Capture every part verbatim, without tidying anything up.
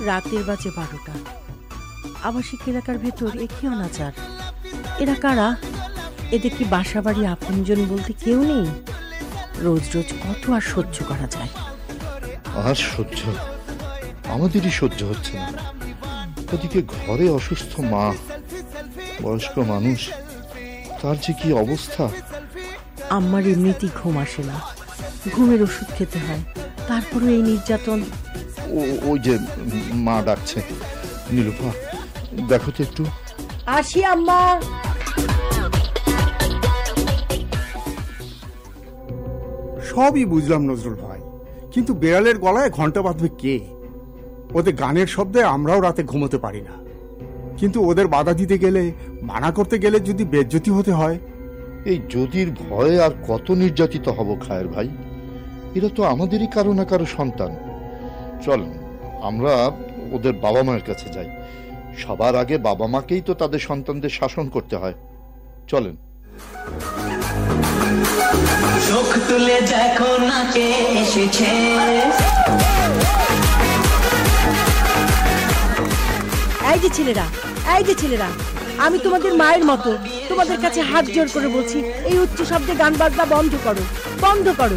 রাতের বাজে বারোটা। আবাসিক এলাকার ভেতর একই অনাচার। এরা কারা? এদের কি বাসা বাড়ি আপনজন বলতে কেউ নেই? রোজ রোজ কত আর সহ্য করা যায়? আর সহ্য আমাদেরই সহ্য হচ্ছে না। ওদিকে ঘরে অসুস্থ মা, বয়স্ক মানুষ, তার যে কি অবস্থা। আমার এমনিতেই ঘুম আসে না, ঘুমের ওষুধ খেতে হয়, তারপরে এই নির্যাতন। ওই যে মা ডাকছে। নীলুফা, দেখো তো একটু। আসি আম্মা। সবই বুঝলাম নজরুল ভাই, কিন্তু বেড়ালের গলায় ঘন্টা বাঁধবে কে? ওদের গানের শব্দে আমরাও রাতে ঘুমোতে পারি না, কিন্তু ওদের বাধা দিতে গেলে, মানা করতে গেলে যদি বেজ্জতি হতে হয়। এই যদির ভয়ে আর কত নির্যাতিত হব খায়ের ভাই। এরা তো আমাদেরই কারো না কারো সন্তান। চল আমরা ওদের বাবা মায়ের কাছে যাই। সবার আগে বাবা মাকেই তো তাদের সন্তানদের শাসন করতে হয়। চলেন। চোখ তুলে দেখো না কে এসেছে। এই যে ছেলেরা, এই যে ছেলেরা, আমি তোমাদের মায়ের মতো তোমাদের কাছে হাত জোর করে বলছি, এই উচ্চ শব্দে গান বাজনা বন্ধ করো, বন্ধ করো।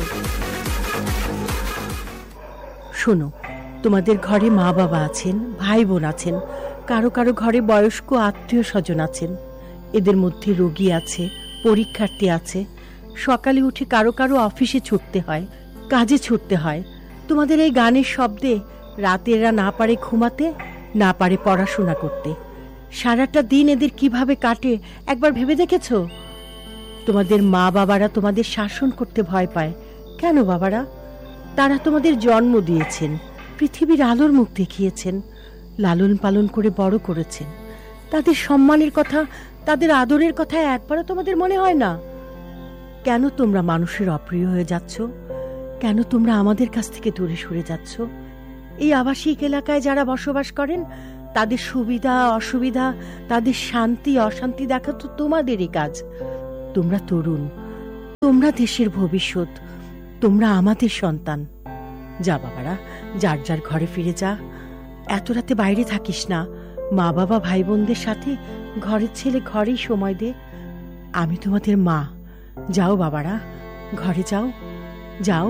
শোনো, তোমাদের ঘরে মা বাবা আছেন, ভাই বোন আছেন, কারো কারো ঘরে বয়স্ক আত্মীয় স্বজন আছেন, এদের মধ্যে রোগী আছে, পরীক্ষার্থী আছে। সকালে উঠে কারো কারো অফিসে ছুটতে হয়, কাজে ছুটতে হয়। তোমাদের এই গানের শব্দে রাতে এরা না পারে ঘুমাতে, না পারে পড়াশোনা করতে। সারাটা দিন এদের কিভাবে কাটে একবার ভেবে দেখেছ? তোমাদের মা বাবারা তোমাদের শাসন করতে ভয় পায় কেন বাবারা? তারা তোমাদের জন্ম দিয়েছেন, পৃথিবীর আলোর মুখ দেখিয়েছেন, লালন পালন করে বড় করেছেন। তাদের সম্মানের কথা, তাদের আদরের কথা একবারও তোমাদের মনে হয় না? কেন তোমরা মানুষের অপ্রিয় হয়ে যাচ্ছ? কেন তোমরা আমাদের কাছ থেকে দূরে সরে যাচ্ছ? এই আবাসিক এলাকায় যারা বসবাস করেন, তাদের সুবিধা অসুবিধা, তাদের শান্তি অশান্তি দেখা তো তোমাদেরই কাজ। তোমরা তরুণ, তোমরা দেশের ভবিষ্যৎ, তোমরা আমাদের সন্তান। যা বাবারা, যার যার ঘরে ফিরে যা। এত রাতে বাইরে থাকিস না। মা বাবা ভাই বোনদের সাথে ঘরের ছেলে ঘরেই সময় দে। আমি তোমাদের মা। যাও বাবারা, ঘরে যাও, যাও।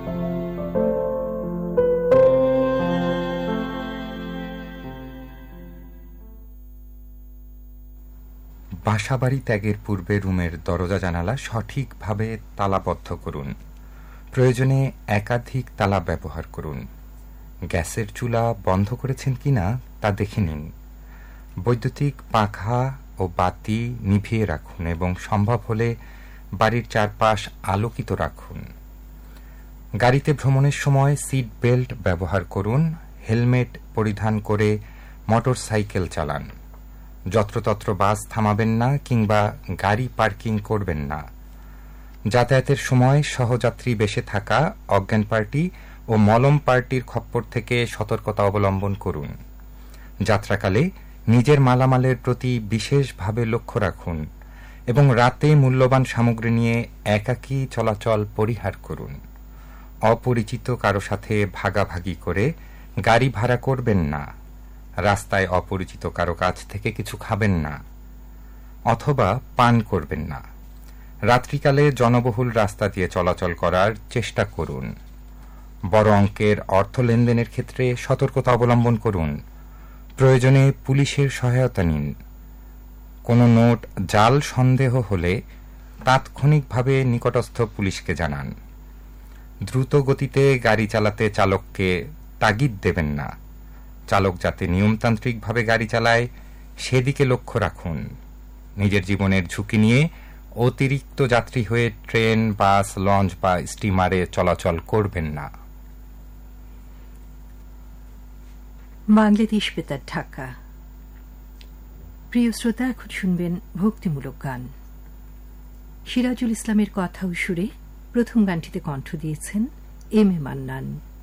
বাসাবাড়ি ত্যাগের পূর্বে রুমের দরজা জানালা সঠিকভাবে তালাবদ্ধ করুন। প্রয়োজনে একাধিক তালা ব্যবহার করুন। গ্যাসের চুলা বন্ধ করেছেন কিনা তা দেখে নিন। বৈদ্যুতিক পাখা ও বাতি নিভিয়ে রাখুন এবং সম্ভব হলে বাড়ির চারপাশ আলোকিত রাখুন। গাড়িতে ভ্রমণের সময় সিট বেল্ট ব্যবহার করুন। হেলমেট পরিধান করে মোটর সাইকেল চালান। যত্রতত্র বাস থামাবেন না কিংবা গাড়ি পার্কিং করবেন না। যাতায়াতের সময় সহযাত্রী বেশে থাকা অজ্ঞান পার্টি ও মলম পার্টির খপ্পর থেকে সতর্কতা অবলম্বন করুন। যাত্রাকালে নিজের মালামালের প্রতি বিশেষভাবে লক্ষ্য রাখুন এবং রাতে মূল্যবান সামগ্রী নিয়ে একাকী চলাচল পরিহার করুন। অপরিচিত কারো সাথে ভাগাভাগি করে গাড়ি ভাড়া করবেন না। রাস্তায় অপরিচিত কারো কাছ থেকে কিছু খাবেন না অথবা পান করবেন না। রাত্রিকালে জনবহুল রাস্তা দিয়ে চলাচল করার চেষ্টা করুন। বড় অঙ্কের অর্থ লেনদেনের ক্ষেত্রে সতর্কতা অবলম্বন করুন। প্রয়োজনে পুলিশের সহায়তা নিন। কোনো নোট জাল সন্দেহ হলে তাৎক্ষণিকভাবে নিকটস্থ পুলিশকে জানান। দ্রুত গতিতে গাড়ি চালাতে চালককে তাগিদ দেবেন না। চালক যাতে নিয়মতান্ত্রিকভাবে গাড়ি চালায় সেদিকে লক্ষ্য রাখুন। নিজের জীবনের ঝুঁকি নিয়ে অতিরিক্ত যাত্রী হয়ে ট্রেন, বাস, লঞ্চ বা স্টিমারে চলাচল করবেন না। বাংলাদেশ বেতার, ঢাকা। প্রিয় শ্রোতা, এখন শুনবেন ভক্তিমূলক গান। সিরাজুল ইসলামের কথা ও সুরে প্রথম গানটিতে কণ্ঠ দিয়েছেন এম এ মান্নান।